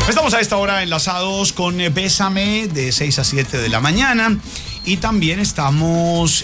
Estamos a esta hora enlazados con Bésame de 6 a 7 de la mañana y también estamos,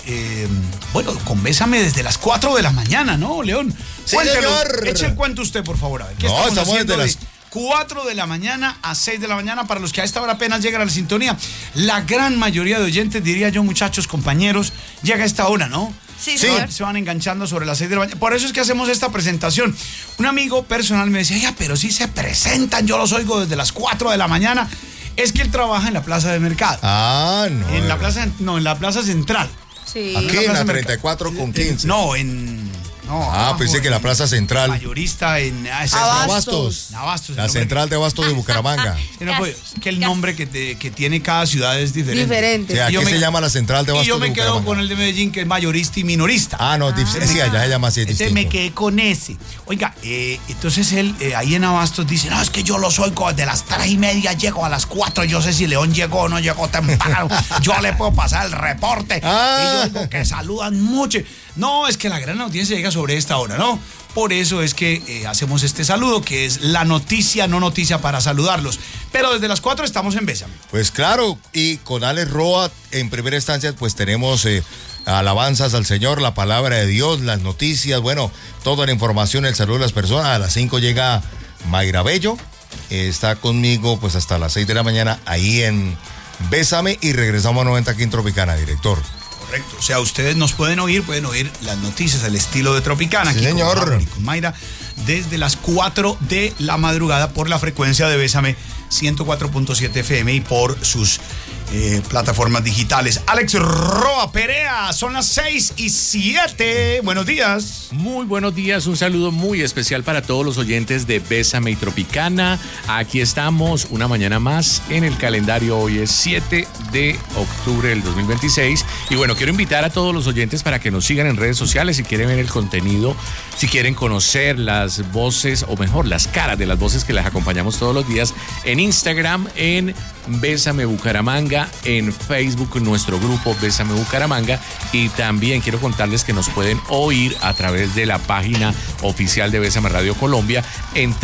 con Bésame desde las 4 de la mañana, ¿no, León? Sí, Cuéntelo, señor. eche el cuento usted, por favor. A ver, ¿qué No, estamos haciendo desde las 4 de la mañana a 6 de la mañana para los que a esta hora apenas llegan a la sintonía? La gran mayoría de oyentes, diría yo, muchachos, compañeros, llega a esta hora, ¿no? Sí, Sí. señor. Se van enganchando sobre las 6 de la mañana. Por eso es que hacemos esta presentación. Un amigo personal me decía, oiga, pero si se presentan, yo los oigo desde las 4 de la mañana. Es que él trabaja en la plaza de mercado. Ah, no. En la plaza, no, en la plaza central. Sí. Aquí en Plaza la Mercado. 34 con 15. No, en... No, Pensé que en la plaza central. Mayorista en... Abastos. Abastos. La central de Abastos de Bucaramanga. Sí, no, pues, es que el nombre que tiene cada ciudad es diferente. Diferente. Sí, aquí Yo se llama la central de Y Abastos yo de me quedo Bucaramanga. con el de Medellín, que es mayorista y minorista. Ah, no, sí, allá se llama así, es Entonces me distinto. quedé con ese. Oiga, entonces él ahí en Abastos dice, no, es que yo los oigo desde las 3:30, llego a las 4, yo sé si León llegó o no llegó temprano, yo le puedo pasar el reporte. Ah. Y yo digo que saludan mucho. No, es que la gran audiencia llega sobre esta hora, ¿no? Por eso es que hacemos este saludo, que es la noticia, no noticia, para saludarlos. Pero desde las 4 estamos en Bésame. Pues claro, y con Alex Roa, en primera instancia, pues tenemos alabanzas al Señor, la palabra de Dios, las noticias, bueno, toda la información, el saludo de las personas. A las 5 llega Mayra Bello, está conmigo pues hasta las 6 de la mañana ahí en Bésame y regresamos a 90 aquí en Tropicana, director. Correcto. O sea, ustedes nos pueden oír las noticias al estilo de Tropicana. Sí, aquí señor. Con Mauro y con Mayra desde las 4 de la madrugada por la frecuencia de Bésame 104.7 FM y por sus plataformas digitales. Alex Roa Perea, son las 6:07. Buenos días. Muy buenos días, un saludo muy especial para todos los oyentes de Bésame y Tropicana. Aquí estamos una mañana más en el calendario. Hoy es 7 de octubre del 2026. Y bueno, quiero invitar a todos los oyentes para que nos sigan en redes sociales si quieren ver el contenido, si quieren conocer las voces, o mejor, las caras de las voces que les acompañamos todos los días en Instagram, en Bésame Bucaramanga, en Facebook, nuestro grupo Bésame Bucaramanga, y también quiero contarles que nos pueden oír a través de la página oficial de Bésame Radio Colombia en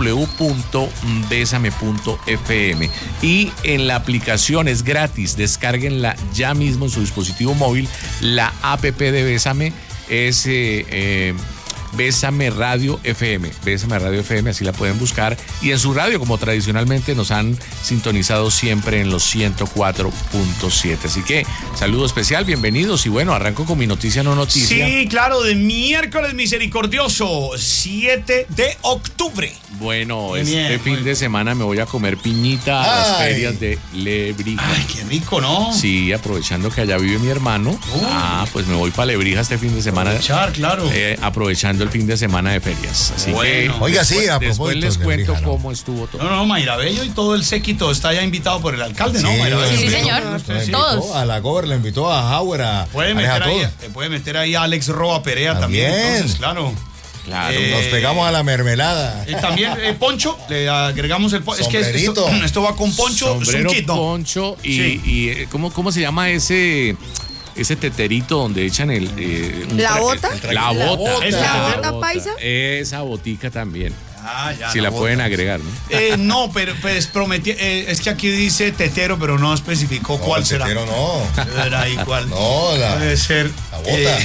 www.besame.fm, y en la aplicación es gratis, descárguenla ya mismo en su dispositivo móvil. La app de Bésame es Bésame Radio FM, Bésame Radio FM, así la pueden buscar, y en su radio, como tradicionalmente nos han sintonizado siempre en los 104.7. Así que saludo especial, bienvenidos, y bueno, arranco con mi noticia no noticia. Sí, claro, de miércoles misericordioso, 7 de octubre. Bueno, Bien, este fin de semana me voy a comer piñita a las Ay. ferias de Lebrija. Ay, qué rico, ¿no? Sí, aprovechando que allá vive mi hermano. Pues me voy para Lebrija este fin de semana. Aprovechar, claro. Aprovechando el fin de semana de ferias. Así Bueno. que Oiga, sí, a después propósito les de cuento Lebrija, ¿no? cómo estuvo todo. No, Mayra Bello y todo el séquito está ya invitado por el alcalde, ¿no? Sí, Mayra Bello. Sí, lo señor. invitó, Sí. Todos. A la Gober, le invitó a Howard, Puede meter ahí a Alex Roa Perea también. También. Entonces, claro. Claro. Nos pegamos a la mermelada. También Poncho, le agregamos el poncho. Es que Sombrerito. esto va con Poncho, Sombrero, Zunquito. poncho y, Sí. y ¿cómo se llama ese teterito donde echan ¿La bota? La bota. ¿La bota paisa? Esa botica también. Ya, Si la bota. pueden agregar, ¿no? No, pero pues prometí, es que aquí dice tetero, pero no especificó cuál será. Pero no. Verá ahí cuál. No, Puede ser. la bota.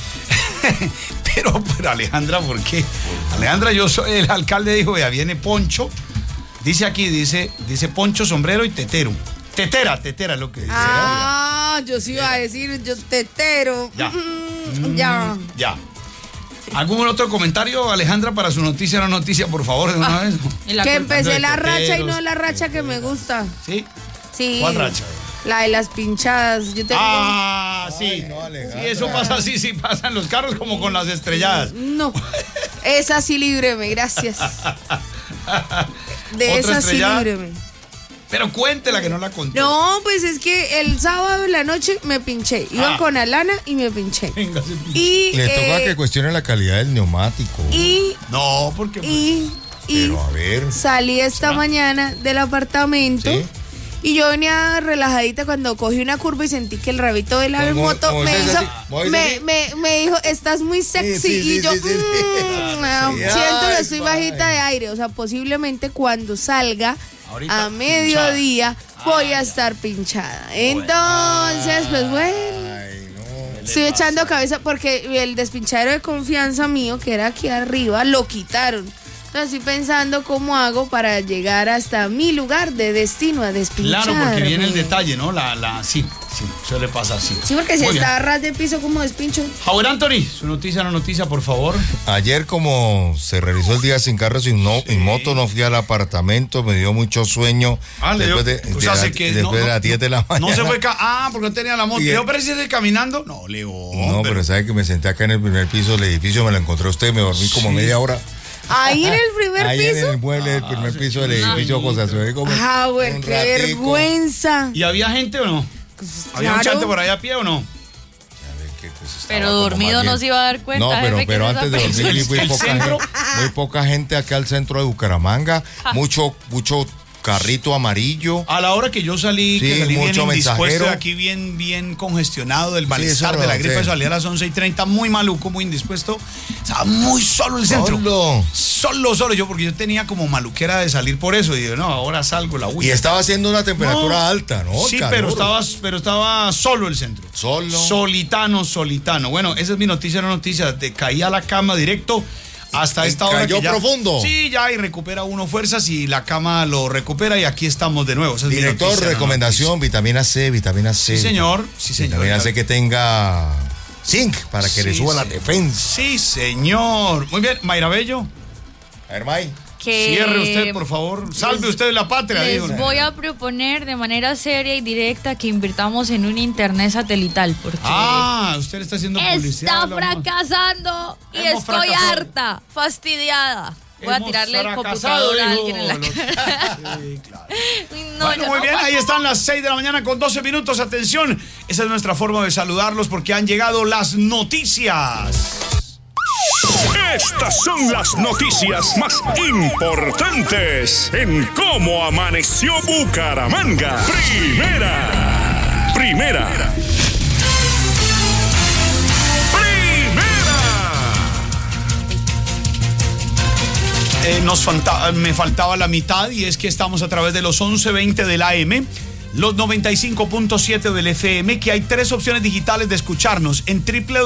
Pero Alejandra, ¿por qué? Alejandra, el alcalde dijo, vea, viene Poncho. Dice aquí, dice Poncho, sombrero y tetero. Tetera es lo que dice. Yo sí iba a decir, yo tetero. Ya. Ya. Ya. ¿Algún otro comentario, Alejandra, para su noticia o no noticia, por favor, de una vez? Que empecé la Teteros, racha y no la racha que me gusta. ¿Sí? Sí. ¿Cuál racha? La de las pinchadas. Yo tengo... Sí. Ay, no, Alejandra. Sí, eso pasa así, sí pasa en los carros como con las estrelladas. No. Esa sí líbreme, gracias. De ¿Otra esa sí estrellada? líbreme. Pero cuéntela que no la conté. No, pues es que el sábado en la noche me pinché. Iba con Alana y me pinché. Venga, se pinche. Y, Le toca que cuestione la calidad del neumático. No, porque... y Pero a ver. salí esta mañana del apartamento. ¿Sí? Y yo venía relajadita cuando cogí una curva y sentí que el rabito de la Como- moto como me dices hizo, así, como dices me dijo, estás muy sexy. Y yo, sí. siento Ay, que estoy ay. bajita de aire. O sea, posiblemente cuando salga Ahorita a mediodía voy a estar pinchada. Entonces, pues bueno. Estoy echando cabeza porque el despinchadero de confianza mío, que era aquí arriba, lo quitaron. Entonces estoy pensando cómo hago para llegar hasta mi lugar de destino a despinchar. Claro, porque viene el detalle, ¿no? Sí, suele pasar así. Sí, porque si Muy está a bien. ras de piso, como despincho. Javier Anthony, su noticia, por favor. Ayer, como se realizó el día sin carro, sin moto, no fui al apartamento, me dio mucho sueño. Le Después dio, o sea, después de las 10 de la mañana. No se fue, porque no tenía la moto. ¿Yo precisamente caminando? No, León. No, pero sabe que me senté acá en el primer piso del edificio, me lo encontré usted, me dormí como media hora. Ahí en el primer Ahí piso. en el mueble del primer piso del edificio José Azuero. Howard, qué vergüenza. ¿Y había gente o no? ¿Había un chante por ahí a pie o no? Pero dormido no se iba a dar cuenta. No, pero antes de dormir El muy poca gente acá al centro de Bucaramanga, mucho carrito amarillo. A la hora que yo salí, Sí, bien mucho indispuesto, mensajero. de aquí bien congestionado del malestar eso de la no, gripe, sí. salí a las 11:30, muy maluco, muy indispuesto. Estaba muy solo el centro. Solo yo, porque yo tenía como maluquera de salir por eso. Y digo, no, ahora salgo, la Y huya. estaba haciendo una temperatura alta, ¿no? Sí, Calor. pero estaba solo el centro. Solo. Solitano. Bueno, esa es mi noticia, te caí a la cama directo hasta esta hora. ¿Cayó que ya, profundo? Sí, ya, y recupera uno fuerzas y la cama lo recupera y aquí estamos de nuevo. Esa es mi Director, noticia, recomendación, vitamina C. Sí, señor. Vitamina C que tenga zinc para que le suba la defensa. Sí, señor. Muy bien, Mayra Bello. A ver, May. Cierre usted, por favor. Salve usted la patria. Les voy a proponer de manera seria y directa que invirtamos en un internet satelital. Porque usted está haciendo publicidad. está fracasando y Hemos estoy fracasado. harta, fastidiada. Voy a Hemos tirarle el fracasado, computador a dijo alguien en la cara. Sí, claro. No, Bueno, ya muy no bien, pasa ahí están las 6 de la mañana con 12 minutos. Atención, esa es nuestra forma de saludarlos porque han llegado las noticias. Estas son las noticias más importantes en cómo amaneció Bucaramanga. Primera. Me faltaba la mitad y es que estamos a través de los 11:20 del AM, los 95.7 del FM, que hay 3 opciones digitales de escucharnos en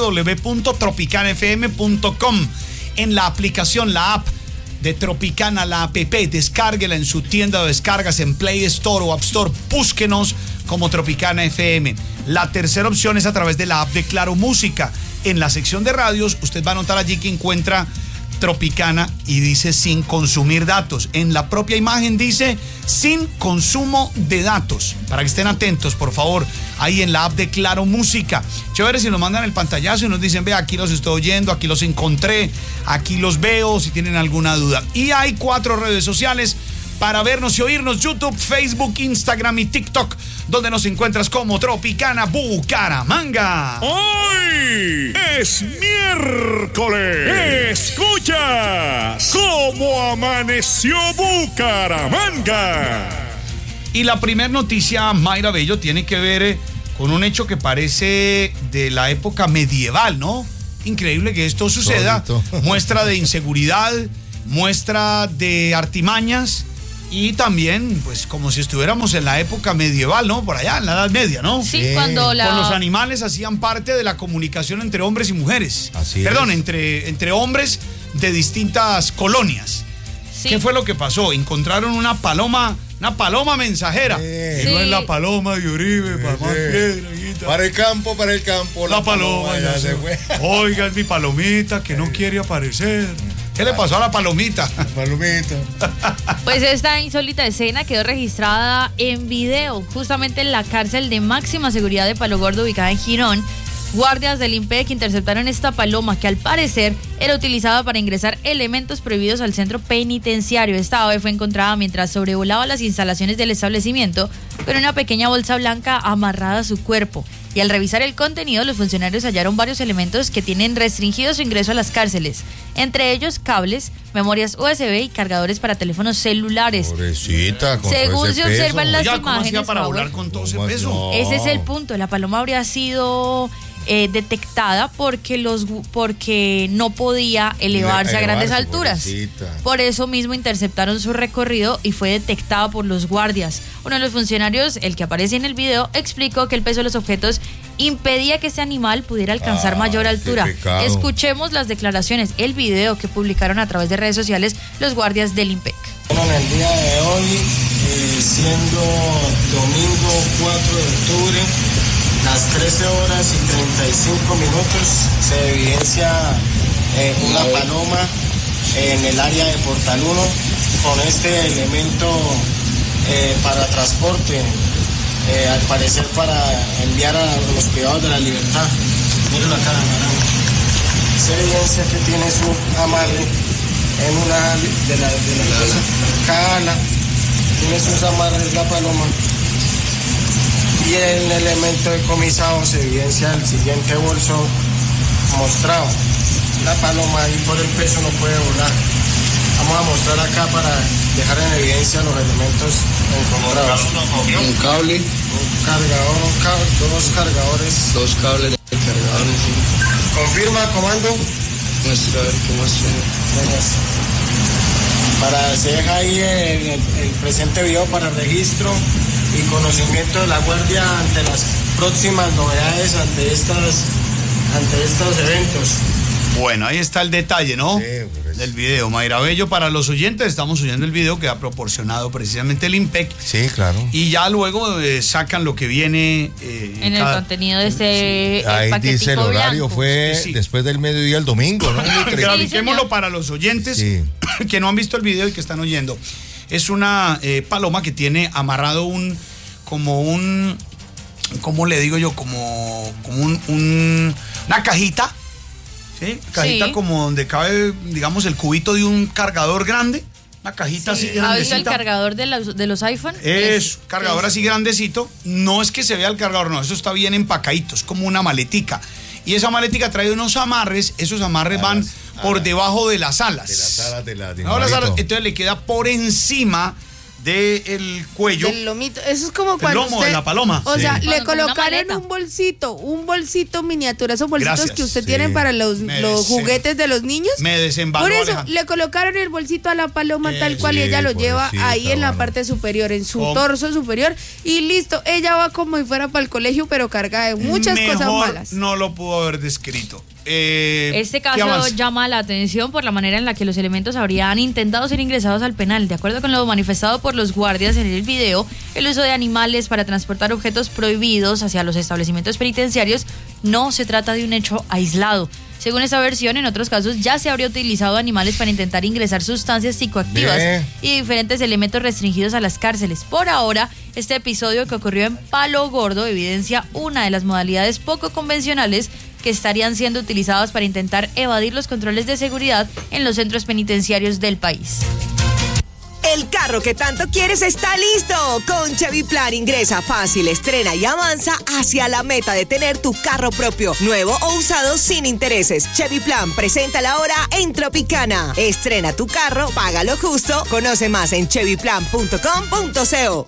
www.tropicanfm.com, en la aplicación, la app de Tropicana, la app, descárguela en su tienda de descargas en Play Store o App Store, búsquenos como Tropicana FM. La tercera opción es a través de la app de Claro Música. En la sección de radios, usted va a notar allí que encuentra Tropicana y dice sin consumir datos. En la propia imagen dice sin consumo de datos. Para que estén atentos, por favor, ahí en la app de Claro Música. Chévere si nos mandan el pantallazo y nos dicen, ve, aquí los estoy oyendo, aquí los encontré, aquí los veo, si tienen alguna duda. Y hay 4 redes sociales para vernos y oírnos: YouTube, Facebook, Instagram y TikTok, donde nos encuentras como Tropicana Bucaramanga. Hoy es miércoles. Escuchas cómo amaneció Bucaramanga. Y la primera noticia, Mayra Bello, tiene que ver con un hecho que parece de la época medieval, ¿no? Increíble que esto suceda. Muestra de inseguridad, muestra de artimañas. Y también, pues, como si estuviéramos en la época medieval, ¿no? Por allá, en la Edad Media, ¿no? Sí, cuando Con los animales hacían parte de la comunicación entre hombres y mujeres. Así Perdón, es. entre hombres de distintas colonias. Sí. ¿Qué fue lo que pasó? Encontraron una paloma mensajera. Sí. Que no Sí. es la paloma de Uribe, para más piedra, hijita. Para el campo. La paloma ya se fue. Oiga, es mi palomita que no quiere aparecer. ¿Qué le pasó a la palomita? Palomita. Pues esta insólita escena quedó registrada en video, justamente en la cárcel de máxima seguridad de Palo Gordo, ubicada en Girón. Guardias del INPEC interceptaron esta paloma que al parecer era utilizada para ingresar elementos prohibidos al centro penitenciario. Esta ave fue encontrada mientras sobrevolaba las instalaciones del establecimiento con una pequeña bolsa blanca amarrada a su cuerpo. Y al revisar el contenido, los funcionarios hallaron varios elementos que tienen restringido su ingreso a las cárceles, entre ellos cables, memorias USB y cargadores para teléfonos celulares. Pobrecita, con Según todo ese se observan peso. las Oiga, ¿cómo hacía imágenes, para Howard? volar con todo ese ¿Cómo peso? así? No. Ese es el punto. La paloma habría sido detectada porque no podía elevarse a grandes alturas. Pobrecita. Por eso mismo interceptaron su recorrido y fue detectada por los guardias. Uno de los funcionarios, el que aparece en el video, explicó que el peso de los objetos impedía que este animal pudiera alcanzar mayor altura. Escuchemos las declaraciones, el video que publicaron a través de redes sociales los guardias del IMPEC. Bueno, en el día de hoy, siendo domingo 4 de octubre, las 13 horas y 35 minutos, se evidencia una paloma en el área de Portal 1 con este elemento para transporte, al parecer para enviar a los privados de la libertad. Mírenlo acá, se evidencia que tiene su amarre en una de la cada ala, tiene sus amarres la paloma, y en el elemento decomisado se evidencia el siguiente bolso mostrado. La paloma ahí por el peso no puede volar. Vamos a mostrar acá para dejar en evidencia los elementos encontrados. Un cable, un cargador, dos cargadores. Dos cables de cargadores. Sí. ¿Confirma, comando? Muestra, a ver qué muestra. Gracias. Se deja ahí el presente video para registro y conocimiento de la guardia ante las próximas novedades ante estos eventos. Bueno, ahí está el detalle, ¿no? Sí, del video. Mayra Bello, para los oyentes, estamos oyendo el video que ha proporcionado precisamente el IMPEC. Sí, claro. Y ya luego sacan lo que viene en el contenido de ese ahí dice el horario blanco. fue después del mediodía el domingo, ¿no? Grafiquémoslo para los oyentes que no han visto el video y que están oyendo. Es una paloma que tiene amarrado ¿cómo le digo yo? Como una cajita. ¿Sí? Cajita como donde cabe, digamos, el cubito de un cargador grande. Una cajita así grandecita. ¿Ha visto el cargador de los iPhone? Es cargador así grandecito. No es que se vea el cargador, no, eso está bien empacadito, es como una maletica. Y esa maletica trae unos amarres, esos amarres van por debajo de las alas. De las alas de las alas, entonces le queda por encima del cuello. Del lomito. Eso es como cuando el lomo de la paloma. O sea, Sí. le Cuando colocaron un bolsito miniatura, esos bolsitos Gracias. que usted tiene para los juguetes de los niños. Me desembaló, Por eso Alejandro. le colocaron el bolsito a la paloma tal cual y ella lo lleva ahí en la parte superior, en su torso superior, y listo. Ella va como si fuera para el colegio, pero carga de muchas cosas malas. No lo pudo haber descrito. Este caso llama la atención por la manera en la que los elementos habrían intentado ser ingresados al penal. De acuerdo con lo manifestado por los guardias en el video, el uso de animales para transportar objetos prohibidos hacia los establecimientos penitenciarios no se trata de un hecho aislado. Según esa versión, en otros casos ya se habría utilizado animales para intentar ingresar sustancias psicoactivas y diferentes elementos restringidos a las cárceles. Por ahora, este episodio que ocurrió en Palo Gordo evidencia una de las modalidades poco convencionales que estarían siendo utilizadas para intentar evadir los controles de seguridad en los centros penitenciarios del país. El carro que tanto quieres está listo. Con Chevy Plan ingresa fácil, estrena y avanza hacia la meta de tener tu carro propio, nuevo o usado sin intereses. Chevy Plan presenta la hora en Tropicana. Estrena tu carro, págalo justo. Conoce más en chevyplan.com.co.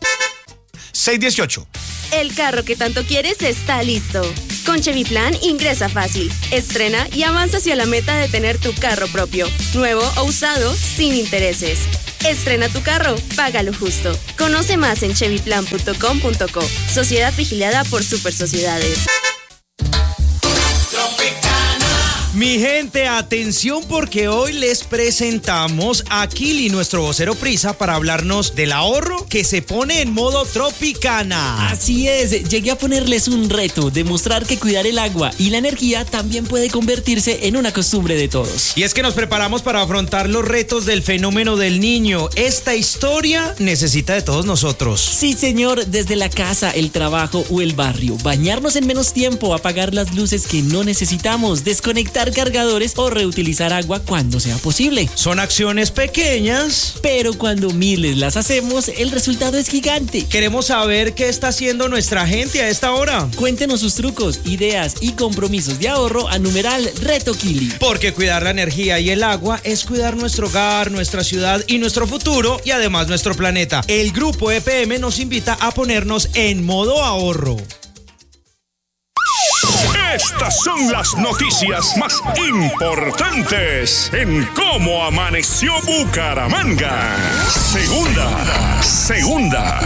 618. El carro que tanto quieres está listo. Con Chevy Plan ingresa fácil, estrena y avanza hacia la meta de tener tu carro propio, nuevo o usado, sin intereses. Estrena tu carro, págalo justo. Conoce más en chevyplan.com.co. Sociedad vigilada por Super Sociedades. Mi gente, atención porque hoy les presentamos a Kili, nuestro vocero prisa, para hablarnos del ahorro que se pone en modo Tropicana. Así es, llegué a ponerles un reto, demostrar que cuidar el agua y la energía también puede convertirse en una costumbre de todos. Y es que nos preparamos para afrontar los retos del fenómeno del niño. Esta historia necesita de todos nosotros. Sí, señor, desde la casa, el trabajo o el barrio. Bañarnos en menos tiempo, apagar las luces que no necesitamos, desconectar cargadores o reutilizar agua cuando sea posible. Son acciones pequeñas, pero cuando miles las hacemos, el resultado es gigante. Queremos saber qué está haciendo nuestra gente a esta hora. Cuéntenos sus trucos, ideas y compromisos de ahorro a numeral Reto Kili. Porque cuidar la energía y el agua es cuidar nuestro hogar, nuestra ciudad y nuestro futuro, y además nuestro planeta. El grupo EPM nos invita a ponernos en modo ahorro. Estas son las noticias más importantes en Cómo Amaneció Bucaramanga. Segunda.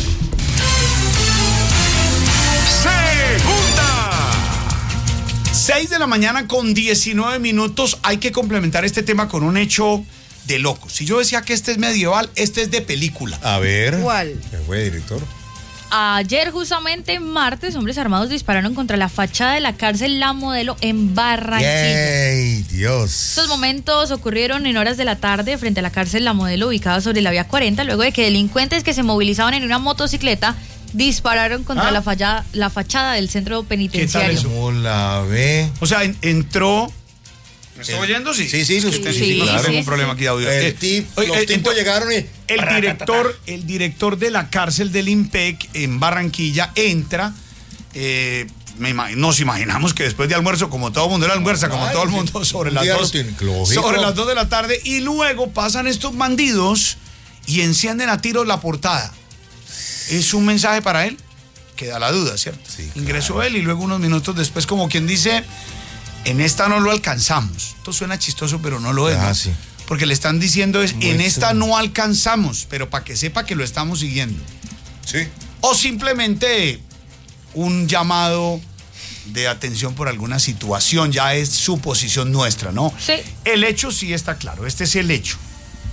6 de la mañana con 19 minutos. Hay que complementar este tema con un hecho de locos. Si yo decía que este es medieval, este es de película. A ver. ¿Cuál? ¿Qué fue, director? Ayer, justamente martes, hombres armados dispararon contra la fachada de la cárcel La Modelo en Barranquilla. ¡Ey, Dios! Estos momentos ocurrieron en horas de la tarde frente a la cárcel La Modelo, ubicada sobre la vía 40, luego de que delincuentes que se movilizaban en una motocicleta dispararon contra la fachada del centro penitenciario. ¿Qué tal eso? ¿Cómo la ve? O sea, entró... ¿Me está oyendo? Sí. Sí, No tengo ningún problema aquí de audio. Los tipos llegaron y... El director de la cárcel del IMPEC en Barranquilla entra. Nos imaginamos que después de almuerzo, como todo el mundo almuerza, como todo el mundo, sobre las 2 de la tarde, y luego pasan estos bandidos y encienden a tiros la portada. ¿Es un mensaje para él? Queda la duda, ¿cierto? Sí, ingresó él y luego unos minutos después, como quien dice, en esta no lo alcanzamos. Esto suena chistoso, pero no lo es, ¿no? Sí. Porque le están diciendo en esta no alcanzamos, pero para que sepa que lo estamos siguiendo. Sí. O simplemente un llamado de atención por alguna situación, ya es suposición nuestra, ¿no? Sí. El hecho sí está claro, este es el hecho.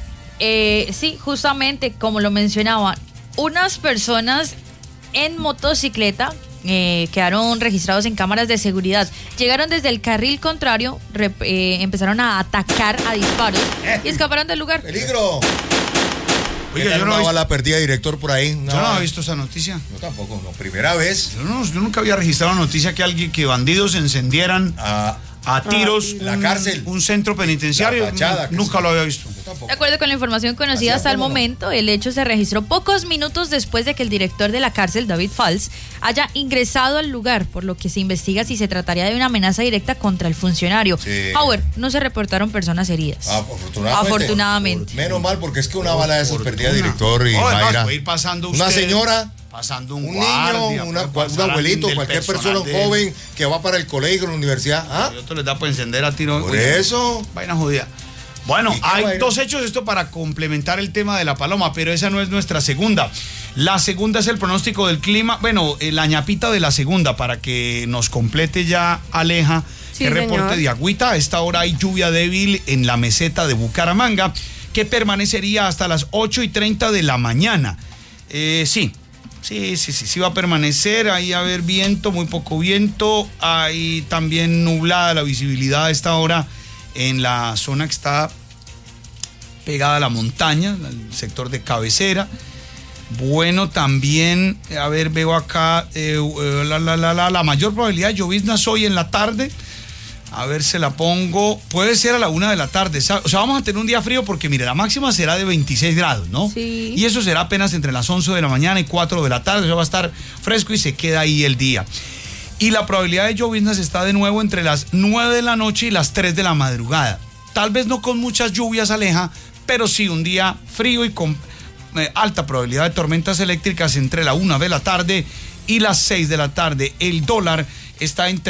Sí, justamente como lo mencionaba, unas personas en motocicleta quedaron registrados en cámaras de seguridad. Llegaron desde el carril contrario, empezaron a atacar a disparos y escaparon del lugar. ¡Peligro! Oiga, yo no una bala perdida, director, por ahí. Yo no había visto esa noticia. Yo tampoco, no. Primera vez. Yo nunca había registrado noticia que bandidos encendieran a tiros la cárcel, un centro penitenciario. La fachada, nunca lo había visto. De acuerdo con la información conocida hasta el momento, el hecho se registró pocos minutos después de que el director de la cárcel, David Falls, haya ingresado al lugar, por lo que se investiga si se trataría de una amenaza directa contra el funcionario. Sí. However, no se reportaron personas heridas. Afortunadamente. Menos mal, porque es que una bala de esas perdida, director, y Mayra. Puede ir pasando usted, una señora, pasando un niño, un abuelito, cualquier persona, un joven que va para el colegio, la universidad. ¿Ah? Y otro les da por encender a tiro. Por eso. Vaina jodida. Bueno, hay dos hechos, esto para complementar el tema de la paloma, pero esa no es nuestra segunda. La segunda es el pronóstico del clima. Bueno, la ñapita de la segunda, para que nos complete ya Aleja. Sí, el reporte de agüita. A esta hora hay lluvia débil en la meseta de Bucaramanga, que permanecería hasta las 8:30 de la mañana. Sí va a permanecer. Ahí va a haber viento, muy poco viento. Hay también nublada la visibilidad a esta hora en la zona que está pegada a la montaña, el sector de cabecera. Bueno, también, a ver, veo acá la mayor probabilidad de lloviznas hoy en la tarde. A ver, se la pongo. Puede ser a la 1 de la tarde. O sea, vamos a tener un día frío porque, mire, la máxima será de 26 grados, ¿no? Sí. Y eso será apenas entre las 11 de la mañana y 4 de la tarde. O sea, va a estar fresco y se queda ahí el día. Y la probabilidad de lloviznas está de nuevo entre las 9 de la noche y las 3 de la madrugada. Tal vez no con muchas lluvias, Aleja, pero sí un día frío y con alta probabilidad de tormentas eléctricas entre la 1 de la tarde y las 6 de la tarde. El dólar está en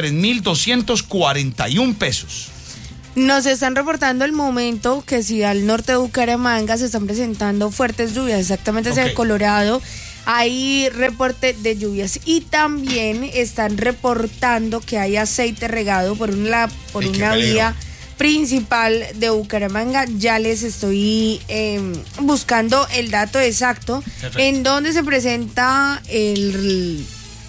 3.241 pesos. Nos están reportando el momento que si al norte de Bucaramanga se están presentando fuertes lluvias, exactamente hacia el Colorado. Hay reporte de lluvias y también están reportando que hay aceite regado por una vía principal de Bucaramanga. Ya les estoy buscando el dato exacto. Perfecto. En donde se presenta el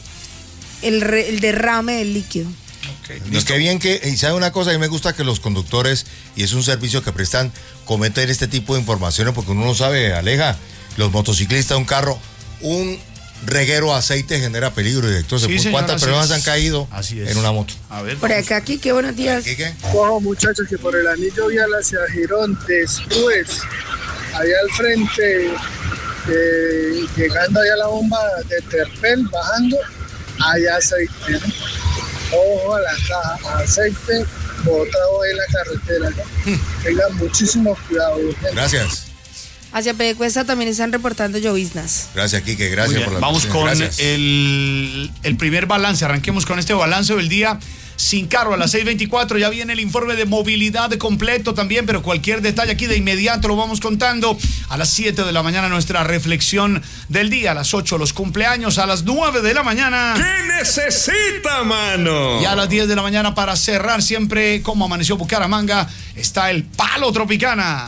derrame del líquido. Es que bien que, y sabe una cosa, a mí me gusta que los conductores, y es un servicio que prestan, cometen este tipo de informaciones porque uno no sabe, Aleja, los motociclistas, un carro, un reguero de aceite genera peligro, director. Sí, ¿Cuántas personas han caído en una moto? A ver, por acá, Quique, buenos días. Ojo, muchachos, que por el anillo vial hacia Girón, después, allá al frente, llegando allá a la bomba de Terpel, bajando, hay aceite, ¿no? Ojo a la caja, aceite botado en la carretera, ¿no? Tengan muchísimo cuidado. Gente. Gracias. Hacia Pedecuesta también están reportando lloviznas. Gracias, Quique, gracias por la Vamos con el primer balance. Arranquemos con este balance del día. sin carro. A las 6:24 ya viene el informe de movilidad completo también, pero cualquier detalle aquí de inmediato lo vamos contando. A las 7 de la mañana nuestra reflexión del día, a las 8 los cumpleaños, a las 9 de la mañana. ¿Qué necesita, mano? Y a las 10 de la mañana para cerrar siempre como amaneció Bucaramanga está el Palo Tropicana.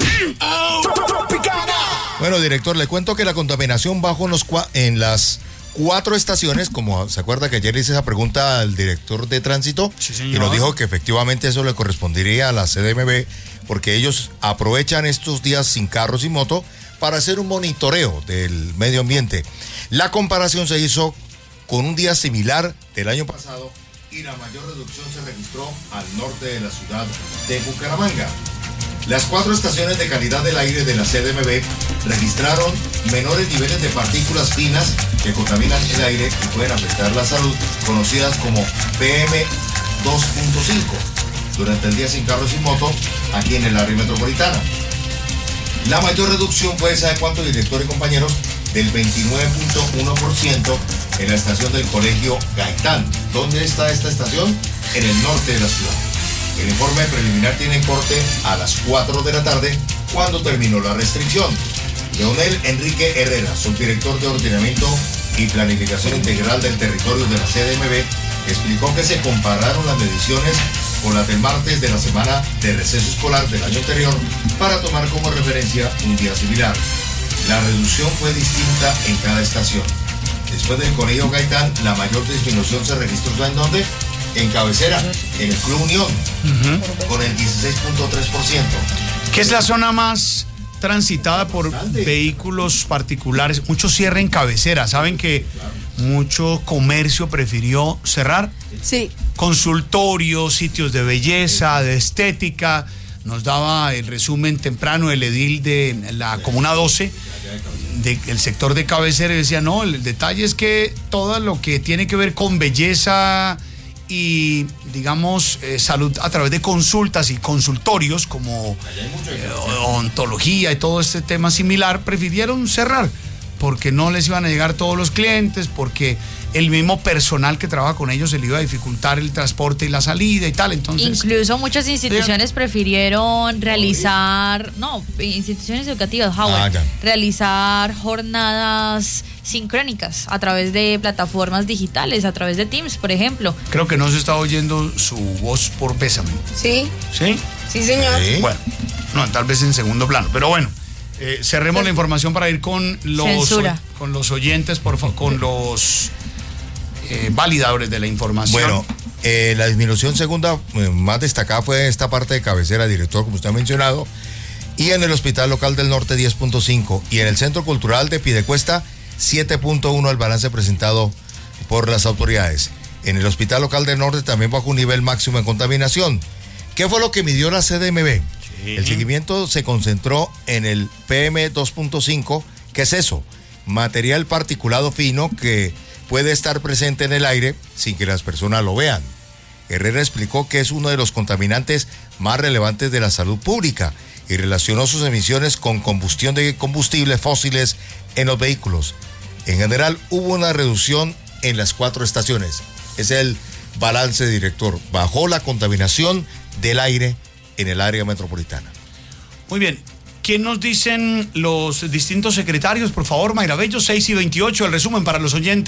Bueno, director, le cuento que la contaminación bajó en las 4 estaciones, como se acuerda que ayer hice esa pregunta al director de tránsito, sí, señor, y nos dijo que efectivamente eso le correspondería a la CDMB, porque ellos aprovechan estos días sin carros y moto para hacer un monitoreo del medio ambiente. La comparación se hizo con un día similar del año pasado y la mayor reducción se registró al norte de la ciudad de Bucaramanga. Las 4 estaciones de calidad del aire de la CDMB registraron menores niveles de partículas finas que contaminan el aire y pueden afectar la salud, conocidas como PM2.5, durante el día sin carros y moto aquí en el área metropolitana. La mayor reducción fue, ¿sabe cuánto, director y compañeros? Del 29.1% en la estación del Colegio Gaitán. ¿Dónde está esta estación? En el norte de la ciudad. El informe preliminar tiene corte a las 4 de la tarde, cuando terminó la restricción. Leonel Enrique Herrera, subdirector de Ordenamiento y Planificación Integral del Territorio de la CDMB, explicó que se compararon las mediciones con las del martes de la semana de receso escolar del año anterior para tomar como referencia un día similar. La reducción fue distinta en cada estación. Después del Colegio Gaitán, la mayor disminución se registró ¿en dónde? En Cabecera, en el Club Unión, con el 16.3%. Que es la zona más transitada por vehículos particulares. Mucho cierre en Cabecera. ¿Saben que mucho comercio prefirió cerrar? Sí. Consultorios, sitios de belleza, de estética. Nos daba el resumen temprano el edil de la Comuna 12 del sector de Cabecera y decía, no, el detalle es que todo lo que tiene que ver con belleza y, digamos, salud a través de consultas y consultorios como odontología y todo este tema similar, prefirieron cerrar porque no les iban a llegar todos los clientes, porque el mismo personal que trabaja con ellos se le iba a dificultar el transporte y la salida y tal. Entonces, incluso muchas instituciones prefirieron realizar, instituciones educativas, realizar jornadas sincrónicas a través de plataformas digitales, a través de Teams, por ejemplo. Creo que no se está oyendo su voz por Bésame. Sí. ¿Sí? Sí, señor. ¿Sí? Bueno, no, tal vez en segundo plano, pero bueno. Cerremos la información para ir con los oyentes, por favor, con los validadores de la información. Bueno, la disminución segunda más destacada fue esta parte de Cabecera, director, como usted ha mencionado, y en el Hospital Local del Norte 10.5 y en el Centro Cultural de Piedecuesta 7.1 el balance presentado por las autoridades. En el Hospital Local del Norte también bajó un nivel máximo en contaminación. ¿Qué fue lo que midió la CDMB? El seguimiento se concentró en el PM2.5. ¿Qué es eso? Material particulado fino que puede estar presente en el aire sin que las personas lo vean. Herrera explicó que es uno de los contaminantes más relevantes de la salud pública y relacionó sus emisiones con combustión de combustibles fósiles en los vehículos. En general, hubo una reducción en las 4 estaciones. Es el balance, director. Bajó la contaminación del aire en el área metropolitana. Muy bien. ¿Qué nos dicen los distintos secretarios? Por favor, Mayra Bello, 6:28, el resumen para los oyentes.